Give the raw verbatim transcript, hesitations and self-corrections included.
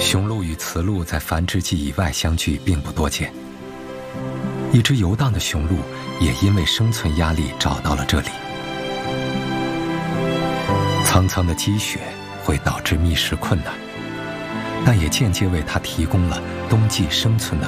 雄鹿与雌鹿在繁殖季以外相聚并不多见，一只游荡的雄鹿也因为生存压力找到了这里。苍苍的积雪会导致觅食困难，但也间接为它提供了冬季生存的